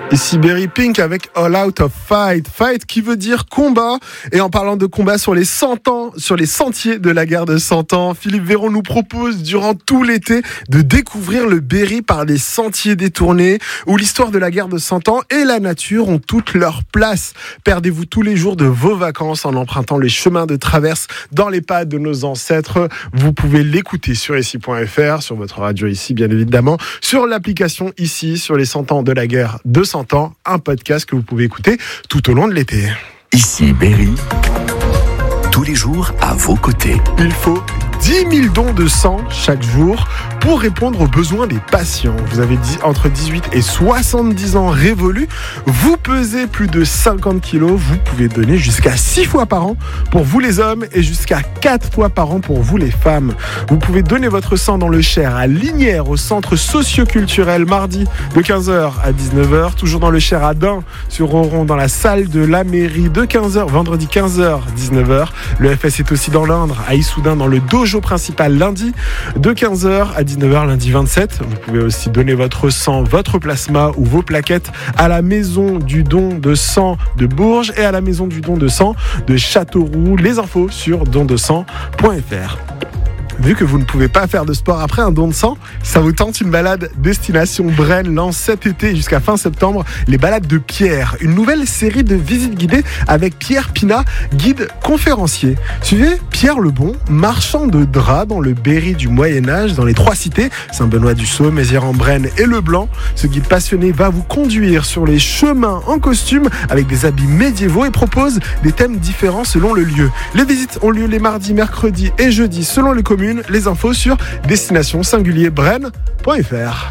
Ici Berry Pink avec All Out of Fight. Fight qui veut dire combat. Et en parlant de combat sur les 100 ans, sur les sentiers de la guerre de 100 ans, Philippe Véron nous propose durant tout l'été de découvrir le Berry par des sentiers détournés où l'histoire de la guerre de 100 ans et la nature ont toute leur place. Perdez-vous tous les jours de vos vacances en empruntant les chemins de traverse dans les pas de nos ancêtres. Vous pouvez l'écouter sur ici.fr, sur votre radio ici bien évidemment, sur l'application ici, sur les 100 ans de la guerre de 100 ans, un podcast que vous pouvez écouter tout au long de l'été. Ici Berry, tous les jours à vos côtés. Il faut 10 000 dons de sang chaque jour pour répondre aux besoins des patients. Vous avez entre 18 et 70 ans révolus, vous pesez plus de 50 kilos, vous pouvez donner jusqu'à 6 fois par an pour vous les hommes et jusqu'à 4 fois par an pour vous les femmes. Vous pouvez donner votre sang dans le Cher à Lignières au centre socio-culturel mardi de 15h à 19h, toujours dans le Cher à Dain sur Oron dans la salle de la mairie de 15h, vendredi 15h 19h. Le FS est aussi dans l'Indre à Issoudun dans le dojo principal lundi de 15h à 19h lundi 27. Vous pouvez aussi donner votre sang, votre plasma ou vos plaquettes à la maison du don de sang de Bourges et à la maison du don de sang de Châteauroux. Les infos sur dondesang.fr. Vu que vous ne pouvez pas faire de sport après un don de sang, ça vous tente une balade Destination Brenne lance cet été jusqu'à fin septembre les balades de Pierre, une nouvelle série de visites guidées avec Pierre Pinat, guide conférencier. Suivez Pierre Lebon, marchand de draps dans le Berry du Moyen-Âge, dans les 3 cités, Saint-Benoît-du-Sault, Mézières-en-Brenne et Le Blanc. Ce guide passionné va vous conduire sur les chemins en costume avec des habits médiévaux et propose des thèmes différents selon le lieu. Les visites ont lieu les mardis, mercredis et jeudis selon les communes. Les infos sur destination-brenne.fr.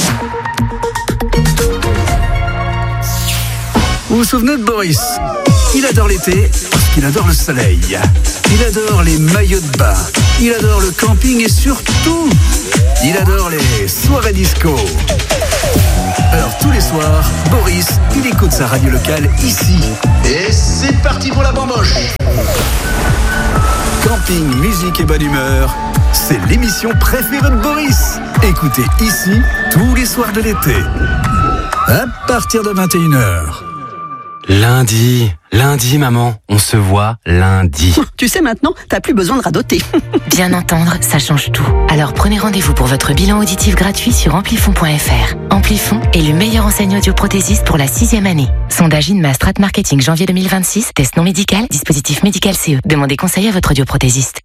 Vous vous souvenez de Boris ? Il adore l'été parce qu'il adore le soleil. Il adore les maillots de bain. Il adore le camping et surtout, il adore les soirées disco. Alors tous les soirs, Boris, il écoute sa radio locale ici. Et c'est parti pour la bamboche. Camping, musique et bonne humeur, c'est l'émission préférée de Boris. Écoutez ici tous les soirs de l'été, à partir de 21h. Lundi, maman, on se voit lundi. Tu sais maintenant, t'as plus besoin de radoter. Bien entendre, ça change tout. Alors prenez rendez-vous pour votre bilan auditif gratuit sur amplifon.fr. Amplifon est le meilleur enseigne audioprothésiste pour la 6e année. Sondage INMA Strat Marketing janvier 2026, test non médical, dispositif médical CE. Demandez conseil à votre audioprothésiste.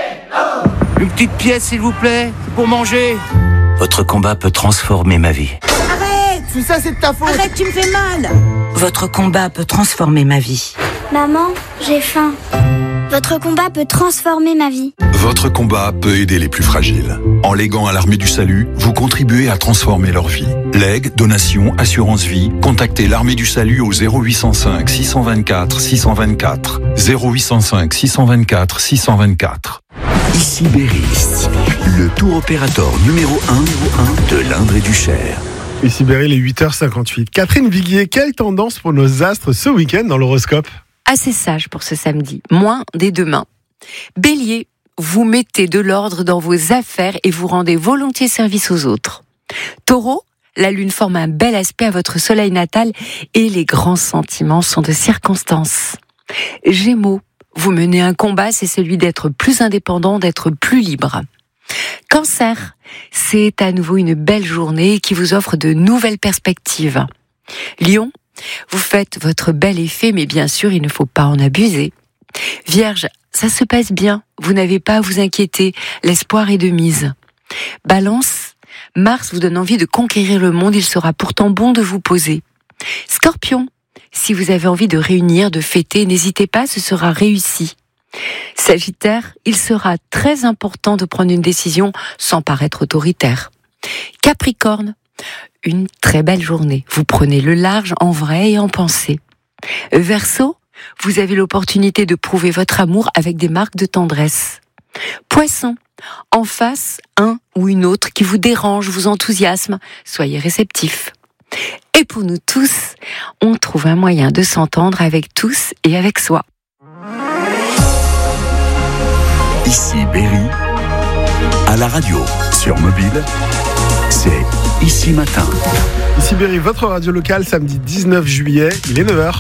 Une petite pièce s'il vous plaît, pour manger. Votre combat peut transformer ma vie. Tout ça, c'est de ta faute. Arrête, tu me fais mal. Votre combat peut transformer ma vie. Maman, j'ai faim. Votre combat peut transformer ma vie. Votre combat peut aider les plus fragiles. En léguant à l'Armée du Salut, vous contribuez à transformer leur vie. Legs, donations, assurance vie, contactez l'Armée du Salut au 0805 624 624. 0805 624 624. Ici Berry, le tour opérateur numéro 1 de l'Indre et du Cher. Ici Berry, les 8h58. Catherine Viguier, quelle tendance pour nos astres ce week-end dans l'horoscope ? Assez sage pour ce samedi, moins des demain. Bélier, vous mettez de l'ordre dans vos affaires et vous rendez volontiers service aux autres. Taureau, la lune forme un bel aspect à votre soleil natal et les grands sentiments sont de circonstance. Gémeaux, vous menez un combat, c'est celui d'être plus indépendant, d'être plus libre. Cancer, c'est à nouveau une belle journée qui vous offre de nouvelles perspectives. Lion, vous faites votre bel effet, mais bien sûr, il ne faut pas en abuser. Vierge, ça se passe bien, vous n'avez pas à vous inquiéter, l'espoir est de mise. Balance, Mars vous donne envie de conquérir le monde, il sera pourtant bon de vous poser. Scorpion, si vous avez envie de réunir, de fêter, n'hésitez pas, ce sera réussi. Sagittaire, il sera très important de prendre une décision sans paraître autoritaire. Capricorne, une très belle journée. Vous prenez le large en vrai et en pensée. Verseau, vous avez l'opportunité de prouver votre amour avec des marques de tendresse. Poisson, en face, un ou une autre qui vous dérange, vous enthousiasme, soyez réceptif. Et pour nous tous, on trouve un moyen de s'entendre avec tous et avec soi. Ici Berry, à la radio, sur mobile, c'est Ici Matin. Ici Ici Berry, votre radio locale, samedi 19 juillet, il est 9h.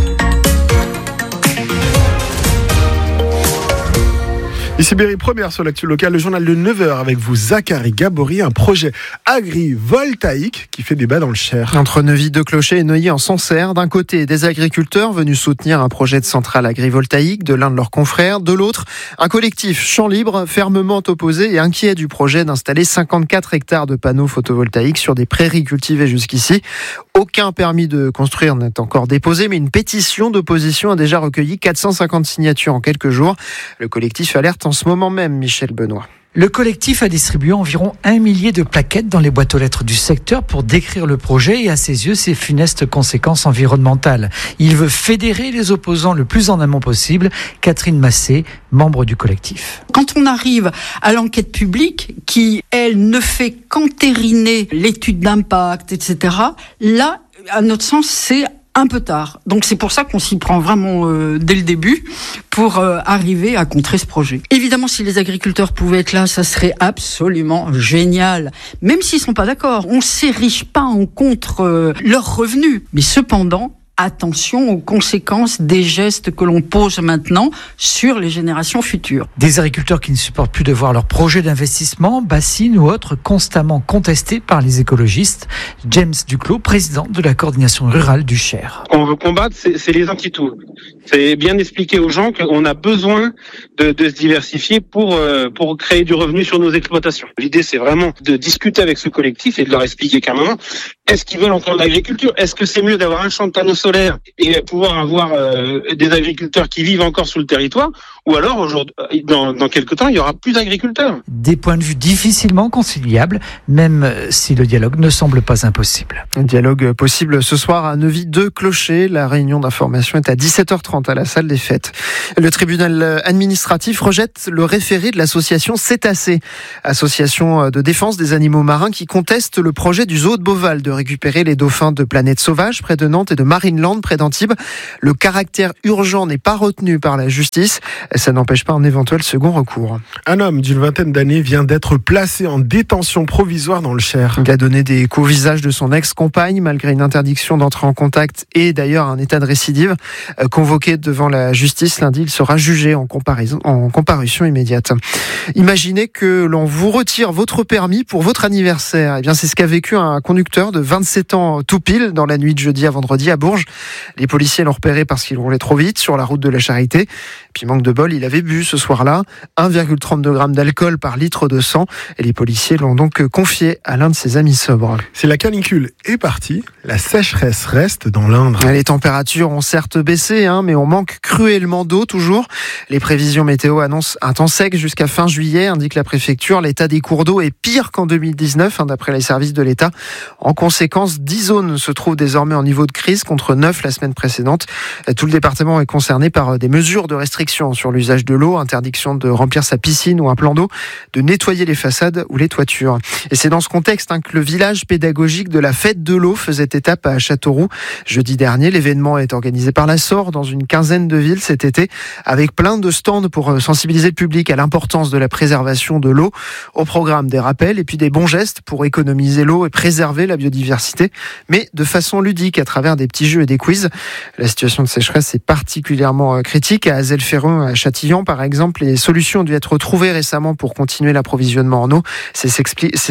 Ici Berry, première sur l'actu locale, le journal de 9h avec vous, Zachary Gabory, un projet agrivoltaïque qui fait débat dans le Cher. Entre Neuvy-de-Clocher et Neuilly en Sancerre, d'un côté des agriculteurs venus soutenir un projet de centrale agrivoltaïque de l'un de leurs confrères, de l'autre un collectif Champs Libres fermement opposé et inquiet du projet d'installer 54 hectares de panneaux photovoltaïques sur des prairies cultivées jusqu'ici. Aucun permis de construire n'est encore déposé, mais une pétition d'opposition a déjà recueilli 450 signatures en quelques jours. Le collectif alerte en ce moment même, Michel Benoît. Le collectif a distribué environ 1 millier de plaquettes dans les boîtes aux lettres du secteur pour décrire le projet et à ses yeux ses funestes conséquences environnementales. Il veut fédérer les opposants le plus en amont possible. Catherine Massé, membre du collectif. Quand on arrive à l'enquête publique qui, elle, ne fait qu'entériner l'étude d'impact, etc., là, à notre sens, c'est un peu tard. Donc c'est pour ça qu'on s'y prend vraiment dès le début pour arriver à contrer ce projet. Évidemment, si les agriculteurs pouvaient être là, ça serait absolument génial. Même s'ils sont pas d'accord, on s'érige pas en contre leurs revenus. Mais cependant, attention aux conséquences des gestes que l'on pose maintenant sur les générations futures. Des agriculteurs qui ne supportent plus de voir leurs projets d'investissement, bassines ou autres, constamment contestés par les écologistes. James Duclos, président de la coordination rurale du Cher. Ce qu'on veut combattre, c'est les anti-tout. C'est bien expliquer aux gens qu'on a besoin de se diversifier pour créer du revenu sur nos exploitations. L'idée, c'est vraiment de discuter avec ce collectif et de leur expliquer qu'à un moment, est-ce qu'ils veulent encore de l'agriculture ? Est-ce que c'est mieux d'avoir un champ de panneaux solaires et pouvoir avoir des agriculteurs qui vivent encore sur le territoire ? Ou alors, aujourd'hui, dans quelques temps, il n'y aura plus d'agriculteurs. Des points de vue difficilement conciliables, même si le dialogue ne semble pas impossible. Un dialogue possible ce soir à Neuvy-de-Clocher. La réunion d'information est à 17h30 à la salle des fêtes. Le tribunal administratif rejette le référé de l'association Cétacés, association de défense des animaux marins qui conteste le projet du zoo de Beauval de récupérer les dauphins de Planète Sauvage près de Nantes et de Marineland près d'Antibes. Le caractère urgent n'est pas retenu par la justice. Ça n'empêche pas un éventuel second recours. Un homme d'une vingtaine d'années vient d'être placé en détention provisoire dans le Cher. Il a donné des coups au visage de son ex-compagne malgré une interdiction d'entrer en contact et d'ailleurs un état de récidive. Convoqué devant la justice lundi, il sera jugé en comparution immédiate. Imaginez que l'on vous retire votre permis pour votre anniversaire. Eh bien, c'est ce qu'a vécu un conducteur de 27 ans tout pile dans la nuit de jeudi à vendredi à Bourges. Les policiers l'ont repéré parce qu'il roulait trop vite sur la route de la Charité. Puis manque de bol, il avait bu ce soir-là 1,32 g d'alcool par litre de sang et les policiers l'ont donc confié à l'un de ses amis sobres. Si la canicule est partie, la sécheresse reste dans l'Indre. Les températures ont certes baissé, mais on manque cruellement d'eau toujours. Les prévisions météo annoncent un temps sec jusqu'à fin juillet, indique la préfecture. L'état des cours d'eau est pire qu'en 2019, d'après les services de l'État. En conséquence, 10 zones se trouvent désormais en niveau de crise contre 9 la semaine précédente. Tout le département est concerné par des mesures de restriction sur l'usage de l'eau, interdiction de remplir sa piscine ou un plan d'eau, de nettoyer les façades ou les toitures. Et c'est dans ce contexte que le village pédagogique de la fête de l'eau faisait étape à Châteauroux. Jeudi dernier, l'événement est organisé par la SOR dans une quinzaine de villes cet été, avec plein de stands pour sensibiliser le public à l'importance de la préservation de l'eau. Au programme, des rappels et puis des bons gestes pour économiser l'eau et préserver la biodiversité, mais de façon ludique à travers des petits jeux et des quiz. La situation de sécheresse est particulièrement critique. À Azelferron, à Châtillon, par exemple, les solutions ont dû être trouvées récemment pour continuer l'approvisionnement en eau. C'est ce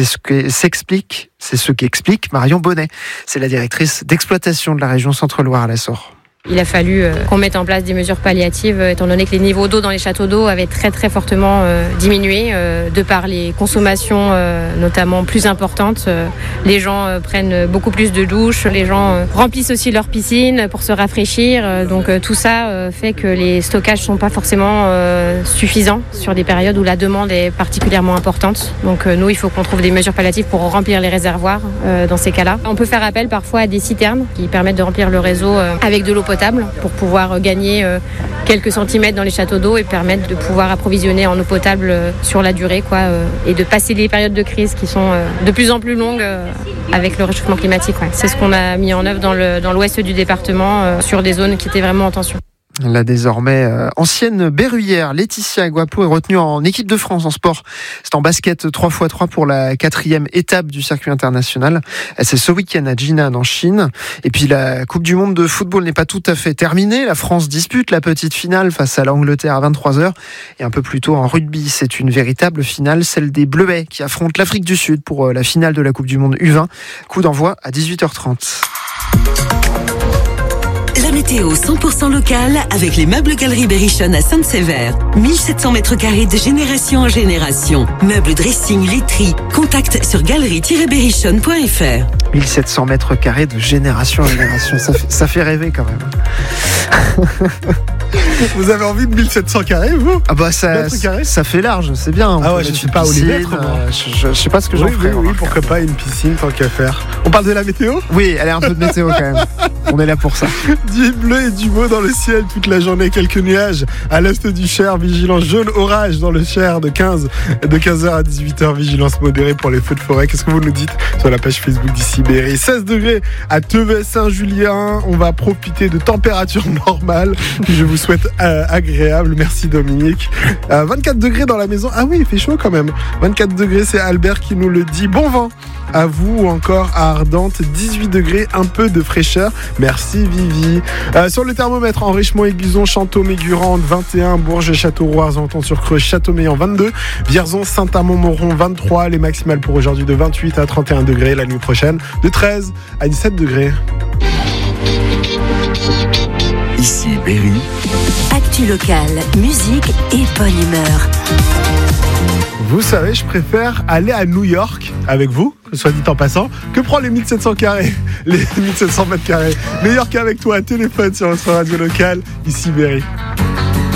qu'explique Marion Bonnet. C'est la directrice d'exploitation de la région Centre-Loire à la SOR. Il a fallu qu'on mette en place des mesures palliatives, étant donné que les niveaux d'eau dans les châteaux d'eau avaient très très fortement diminué, de par les consommations notamment plus importantes. Les gens prennent beaucoup plus de douches, les gens remplissent aussi leurs piscines pour se rafraîchir. Donc tout ça fait que les stockages ne sont pas forcément suffisants sur des périodes où la demande est particulièrement importante. Donc nous, il faut qu'on trouve des mesures palliatives pour remplir les réservoirs dans ces cas-là. On peut faire appel parfois à des citernes qui permettent de remplir le réseau avec de l'eau potable pour pouvoir gagner quelques centimètres dans les châteaux d'eau et permettre de pouvoir approvisionner en eau potable sur la durée, et de passer les périodes de crise qui sont de plus en plus longues avec le réchauffement climatique. C'est ce qu'on a mis en œuvre dans l'ouest du département sur des zones qui étaient vraiment en tension. La désormais ancienne berruyère Laetitia Guapo est retenue en équipe de France en sport. C'est en basket 3x3 pour la 4e étape du circuit international. C'est ce week-end à Jinan en Chine. Et puis la Coupe du Monde de football n'est pas tout à fait terminée. La France dispute la petite finale face à l'Angleterre à 23h. Et un peu plus tôt en rugby, c'est une véritable finale, celle des Bleuets qui affrontent l'Afrique du Sud pour la finale de la Coupe du Monde U20. Coup d'envoi à 18h30. La météo 100% locale avec les meubles Galerie Berrichon à Saint-Sévère. 1700 mètres carrés de génération en génération. Meubles, dressing, literie. Contact sur galerie-berrichon.fr. 1700 mètres carrés de génération en génération. Ça fait rêver quand même. Vous avez envie de 1700 carrés, vous? Ah bah ça fait large, c'est bien. Ah ouais, je sais pas où les mettre. Je sais pas ce que j'en ferai. Oui, pourquoi pas une piscine, tant qu'à faire. On parle de la météo? Oui, elle est un peu de météo quand même. On est là pour ça. Du bleu et du beau dans le ciel toute la journée, quelques nuages. À l'est du Cher, vigilance jaune, orage dans le Cher de 15h à 18h, vigilance modérée pour les feux de forêt. Qu'est-ce que vous nous dites sur la page Facebook d'Ici Berry? 16 degrés à Tevez-Saint-Julien. On va profiter de températures normales. Je vous souhaite agréable. Merci Dominique. 24 degrés dans la maison. Ah oui, il fait chaud quand même. 24 degrés, c'est Albert qui nous le dit. Bon vent à vous ou encore à Ardentes. 18 degrés, un peu de fraîcheur. Merci Vivi. Sur le thermomètre, en Richemont-Aiguillon, Château-Mégurande 21, Bourges, Châteauroux, Argenton-sur-Creuse, Châteaumeillan 22, Vierzon, Saint-Amand-Montron 23, les maximales pour aujourd'hui de 28 à 31 degrés, la nuit prochaine de 13 à 17 degrés. Ici Berry. Actu locale, musique et bonne humeur. Vous savez, je préfère aller à New York avec vous, soit dit en passant, que prendre les 1700 carrés, les 1700 mètres carrés. New York avec toi, téléphone sur votre radio locale, Ici Berry.